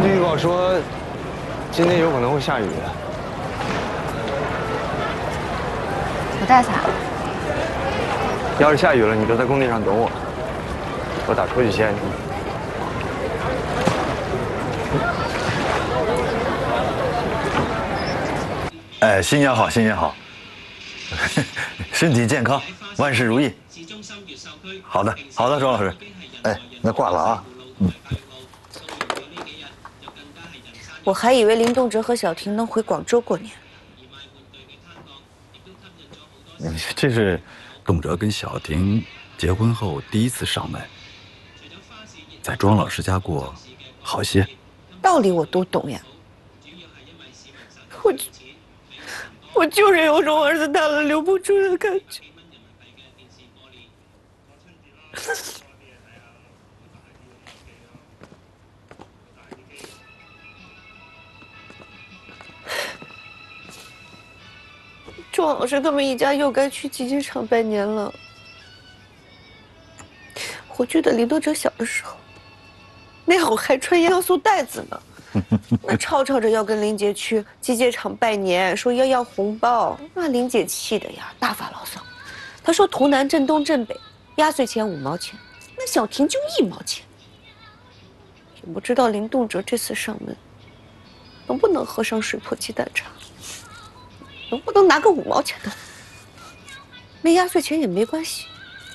气预报说，今天有可能会下雨。 我带伞。 要是下雨了，你就在工地上等我，我打出去接你。 哎，新年好，新年好，身体健康，万事如意。好的，好的，周老师。哎，那挂了啊。 我还以为林动辄和小婷能回广州过年。 这是动辄跟小婷结婚后第一次上门，在庄老师家过，好些。 道理我都懂呀，我就是有种儿子大了留不住的感觉。庄老师他们一家又该去集结场拜年了。我记得林多哲小的时候，那会儿还穿烟素袋子呢。那吵着要跟林姐去集结场拜年，说要红包，那林姐气的呀，大发牢骚。她说图南镇东镇北，压岁钱5毛钱，那小婷就1毛钱。也不知道林动辄这次上门，能不能喝上水泼鸡蛋茶，能不能拿个5毛钱的？没压岁钱也没关系，